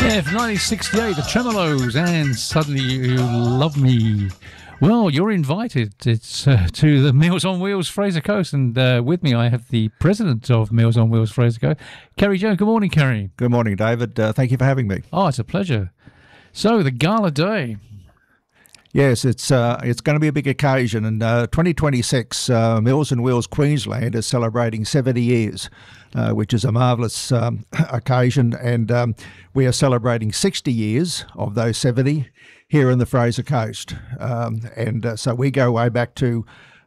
Yeah, from 1968, the Tremolos and Suddenly You Love Me. Well, you're invited. It's to the Meals on Wheels Fraser Coast, and with me I have the president of Meals on Wheels Fraser Coast, Kerry Jones. Good morning, Kerry. Good morning, David. Thank you for having me. Oh, it's a pleasure. So, the gala day. Yes, it's going to be a big occasion, and 2026, Meals on Wheels Queensland is celebrating 70 years, which is a marvellous occasion, and we are celebrating 60 years of those 70 here in the Fraser Coast. So we go way back to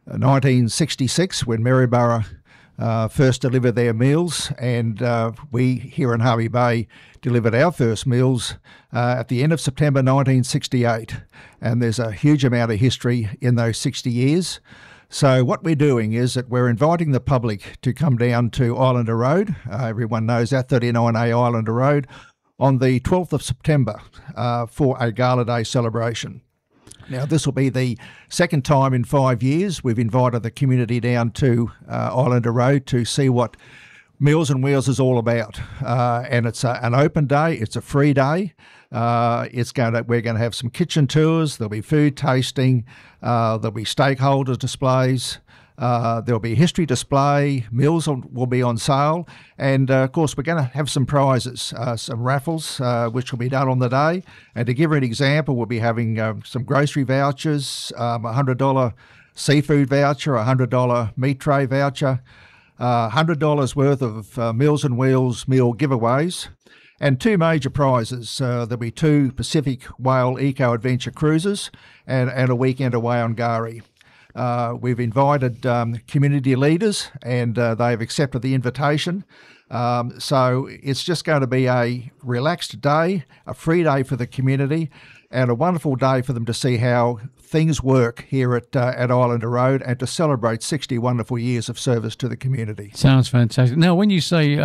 1966 when Maryborough first delivered their meals, and we here in Hervey Bay delivered our first meals at the end of September 1968, and there's a huge amount of history in those 60 years. So what we're doing is that we're inviting the public to come down to Islander Road. Everyone knows that, 39A Islander Road, on the 12th of September for a Gala Day celebration. Now, this will be the second time in 5 years we've invited the community down to Islander Road to see what Meals on Wheels is all about. And it's an open day. It's a free day. We're going to have some kitchen tours. There'll be food tasting. There'll be stakeholder displays. There'll be a history display, meals will be on sale, and of course we're going to have some prizes, some raffles which will be done on the day. And to give you an example, we'll be having some grocery vouchers, a $100 seafood voucher, a $100 meat tray voucher, $100 worth of Meals on Wheels meal giveaways, and two major prizes. There'll be two Pacific Whale Eco Adventure cruises and a weekend away on Gari. We've invited community leaders, and they've accepted the invitation. So it's just going to be a relaxed day, a free day for the community, and a wonderful day for them to see how things work here at Islander Road, and to celebrate 60 wonderful years of service to the community. Sounds fantastic. Now, when you say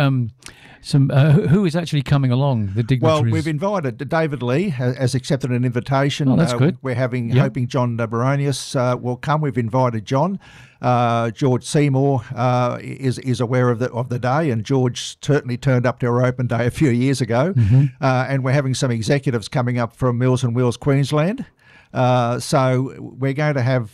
who is actually coming along, the dignitaries? Well, we've invited David Lee has accepted an invitation. Oh, that's good. We're hoping John Baronius will come. We've invited John. George Seymour is aware of the day, and George certainly turned up to our open day a few years ago. Mm-hmm. And we're having some executives coming up from Meals on Wheels Queensland. So we're going to have,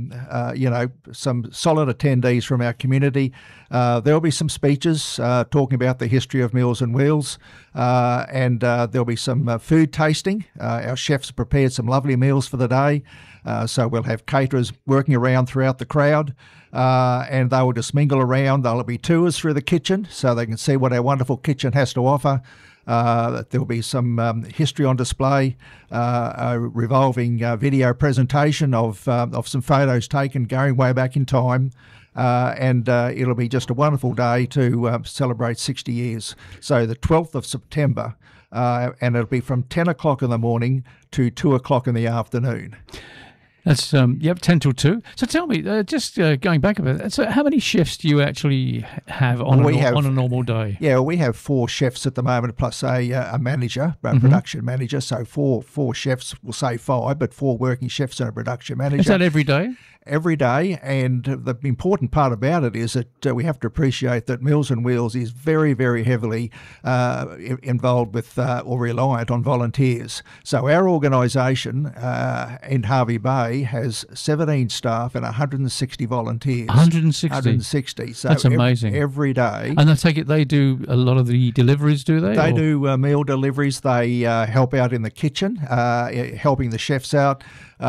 some solid attendees from our community. There'll be some speeches talking about the history of Meals on Wheels, and there'll be some food tasting. Our chefs prepared some lovely meals for the day, so we'll have caterers working around throughout the crowd, and they will just mingle around. There'll be tours through the kitchen so they can see what our wonderful kitchen has to offer. There'll be some history on display, a revolving video presentation of some photos taken going way back in time, and it'll be just a wonderful day to celebrate 60 years. So the 12th of September, and it'll be from 10 o'clock in the morning to 2 o'clock in the afternoon. That's 10 till 2. So tell me, just going back a bit, so how many chefs do you actually have on a normal day? Yeah, we have 4 chefs at the moment, plus a manager, a production manager. So four chefs, we'll say 5, but 4 working chefs and a production manager. Is that every day? Every day, and the important part about it is that we have to appreciate that Meals on Wheels is very, very heavily involved with or reliant on volunteers. So our organisation in Hervey Bay has 17 staff and 160 volunteers. 160? So that's amazing. Every day. And I take it they do a lot of the deliveries, do they? They do meal deliveries. They help out in the kitchen, helping the chefs out.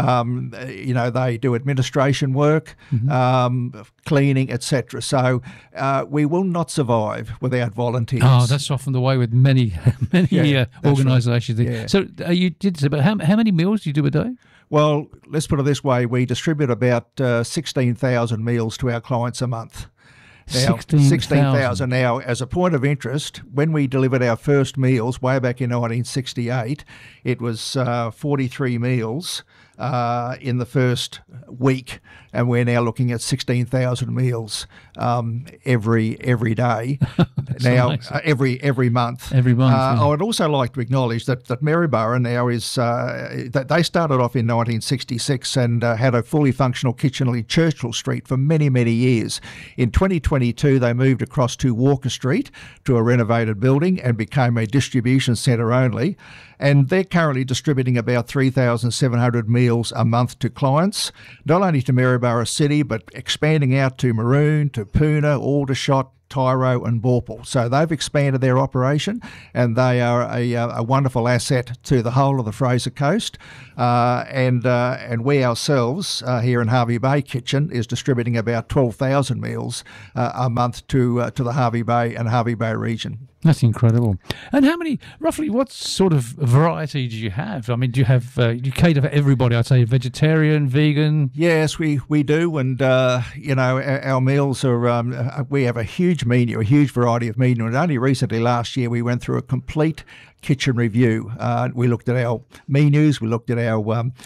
They do administration work, cleaning, etc. So we will not survive without volunteers. Oh, that's often the way with many organisations. Right. Yeah. So you did say, but how many meals do you do a day? Well, let's put it this way: we distribute about 16,000 meals to our clients a month. Now, 16,000. Now, as a point of interest, when we delivered our first meals way back in 1968, it was 43 meals in the first week, and we're now looking at 16,000 meals every day. Now, every month. Every month. I would also like to acknowledge that Maryborough now is that they started off in 1966 and had a fully functional kitchen in Churchill Street for many years. In 2022, they moved across to Walker Street to a renovated building and became a distribution centre only. And they're currently distributing about 3,700 meals a month to clients, not only to Maryborough City, but expanding out to Maroon, to Poona, Aldershot, Tyro and Bauple. So they've expanded their operation, and they are a wonderful asset to the whole of the Fraser Coast. And we ourselves here in Hervey Bay Kitchen is distributing about 12,000 meals a month to the Hervey Bay and Hervey Bay region. That's incredible. And how many, roughly, what sort of variety do you have? I mean, do you have, you cater for everybody? I'd say vegetarian, vegan? Yes, we do. And, you know, our meals are, we have a huge menu, a huge variety of menu. And only recently last year we went through a complete kitchen review. We looked at our menus, we looked at our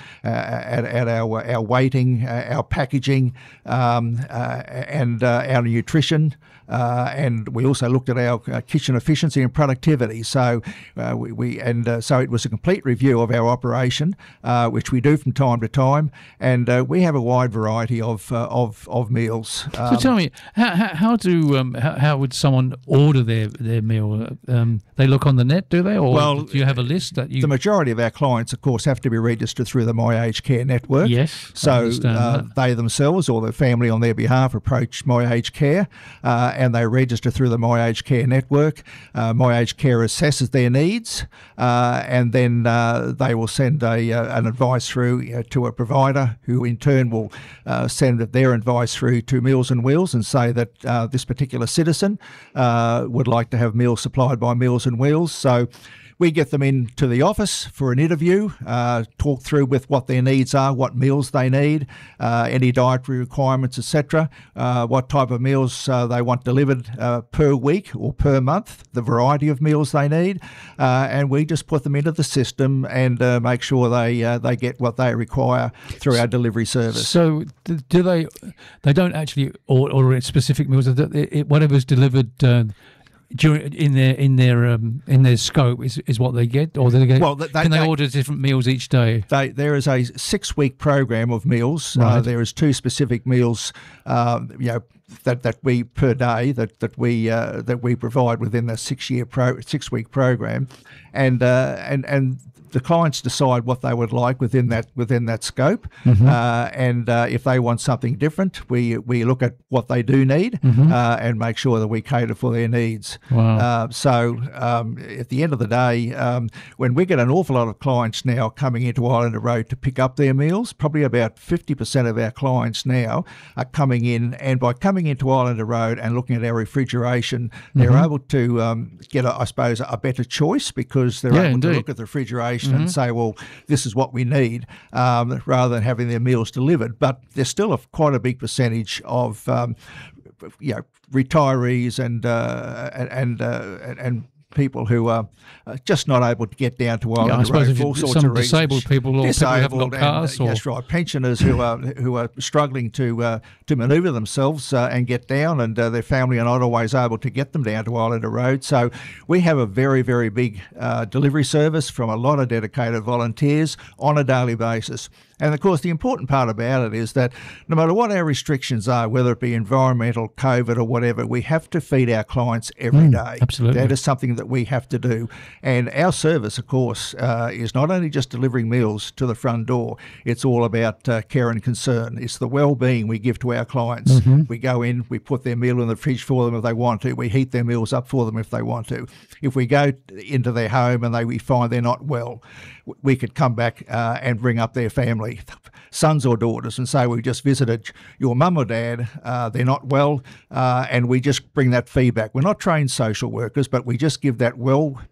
our weighting, our packaging, and our nutrition. And we also looked at our kitchen efficiency and productivity. So so it was a complete review of our operation, which we do from time to time, and we have a wide variety of meals. So tell me, how would someone order their meal? They look on the net, do they, or do you have a list that you? The majority of our clients, of course, have to be registered through the My Aged Care network. Yes, so they themselves or their family on their behalf approach My Aged Care. And they register through the My Aged Care network. My Aged Care assesses their needs, and then they will send an advice through to a provider, who in turn will send their advice through to Meals on Wheels and say that this particular citizen would like to have meals supplied by Meals on Wheels. So we get them into the office for an interview, talk through with what their needs are, what meals they need, any dietary requirements, etc., what type of meals they want delivered per week or per month, the variety of meals they need, and we just put them into the system and make sure they get what they require through our delivery service. So do they don't actually order specific meals? Whatever's delivered in their scope is what they get, or do they get, can they order different meals each day? There is a 6-week program of meals. Right. There is 2 specific meals, that we per day that we provide within the 6-week program, and the clients decide what they would like within that scope, and if they want something different, we look at what they do need, and make sure that we cater for their needs. Wow. So at the end of the day, when we get an awful lot of clients now coming into Islander Road to pick up their meals, probably about 50% of our clients now are coming in, and by coming into Islander Road and looking at our refrigeration, they're able to get, I suppose, a better choice, because they're able to look at the refrigeration and say, well, this is what we need, rather than having their meals delivered. But there's still quite a big percentage of retirees and people who are just not able to get down to Islander Road for all sorts of reasons. Disabled people, or people who haven't got cars, that's right. Pensioners who are struggling to manoeuvre themselves and get down, and their family are not always able to get them down to Islander Road. So we have a very big delivery service from a lot of dedicated volunteers on a daily basis. And, of course, the important part about it is that no matter what our restrictions are, whether it be environmental, COVID or whatever, we have to feed our clients every day. Absolutely. That is something that we have to do. And our service, of course, is not only just delivering meals to the front door. It's all about care and concern. It's the well-being we give to our clients. We go in, we put their meal in the fridge for them if they want to. We heat their meals up for them if they want to. If we go into their home and we find they're not well, we could come back and bring up their family, sons or daughters, and say, we just visited your mum or dad, they're not well, and we just bring that feedback. We're not trained social workers, but we just give that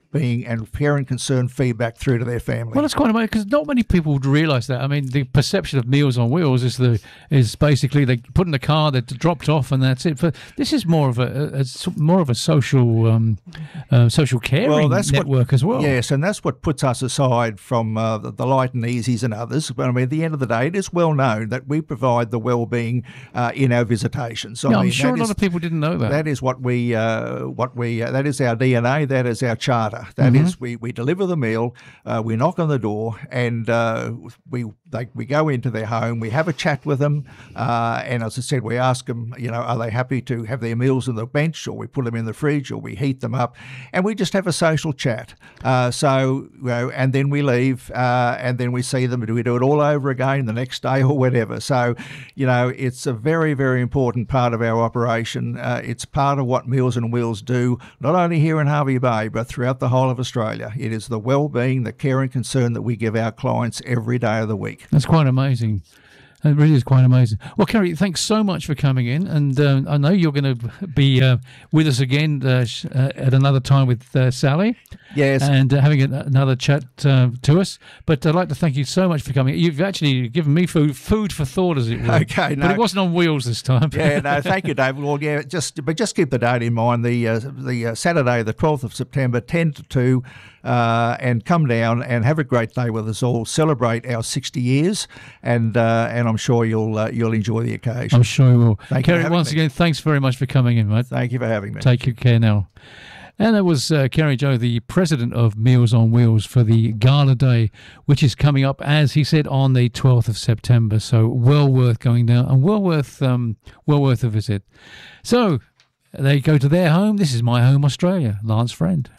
well-being and care and concern feedback through to their family. Well, that's quite amazing because not many people would realise that. I mean, the perception of Meals on Wheels is basically they put in the car, they're dropped off, and that's it. But this is more of a social social caring network as well. Yes, and that's what puts us aside from the Light and Easies and others. But I mean, at the end of the day, it is well known that we provide the well-being in our visitations. I'm sure a lot of people didn't know that. That is that is our DNA. That is our charter. That is we deliver the meal. We knock on the door, and we go into their home. We have a chat with them, and as I said, we ask them, are they happy to have their meals on the bench, or we put them in the fridge, or we heat them up, and we just have a social chat. And then we leave, and then we see them. We do it all over again the next day or whatever. So, it's a very, very important part of our operation. It's part of what Meals on Wheels do, not only here in Hervey Bay, but throughout the whole of Australia. It is the well-being, the care and concern that we give our clients every day of the week. That's quite amazing. It really is quite amazing. Well, Kerry, thanks so much for coming in. And I know you're going to be with us again at another time with Sally. Yes. And having another chat to us. But I'd like to thank you so much for coming. You've actually given me food for thought, as it were. Okay. No. But it wasn't on wheels this time. Yeah, no, thank you, David. Well, yeah, just keep the date in mind. The Saturday, the 12th of September, 10 to 2. And come down and have a great day with us all. Celebrate our 60 years, and I'm sure you'll enjoy the occasion. I'm sure you will. Thank Kerry, you once again, thanks very much for coming in, mate. Thank you for having me. Take good care now. And that was Kerry Joe, the president of Meals on Wheels, for the Gala Day, which is coming up, as he said, on the 12th of September. So well worth going down and well worth a visit. So they go to their home. This is my home, Australia. Lance Friend.